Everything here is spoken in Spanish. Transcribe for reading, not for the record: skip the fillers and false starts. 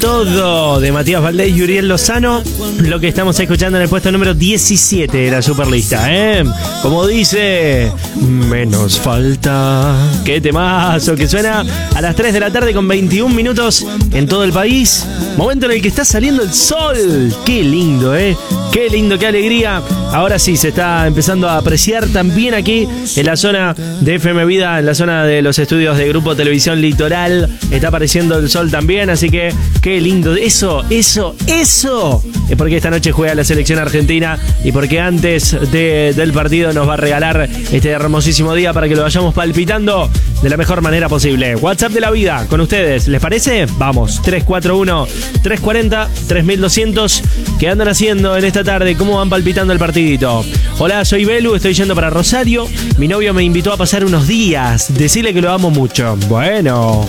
todo de Matías Valdés y Uriel Lozano. Lo que estamos escuchando en el puesto número 17 de la Superlista, Como dice, menos falta. Qué temazo que suena a las 3 de la tarde con 21 minutos en todo el país. Momento en el que está saliendo el sol. Qué lindo, Qué lindo, qué alegría. Ahora sí, se está empezando a apreciar también aquí en la zona de FM Vida, en la zona de los estudios de Grupo Televisión Litoral. Está apareciendo el sol también, así que qué lindo. Eso es porque esta noche juega la selección argentina y porque antes del partido nos va a regalar este hermosísimo día para que lo vayamos palpitando de la mejor manera posible. WhatsApp de la vida con ustedes, ¿les parece? Vamos, 341-340-3200. ¿Qué andan haciendo en esta tarde? ¿Cómo van palpitando el partidito? Hola, soy Belu, estoy yendo para Rosario. Mi novio me invitó a pasar unos días. Decirle que lo amo mucho. Bueno.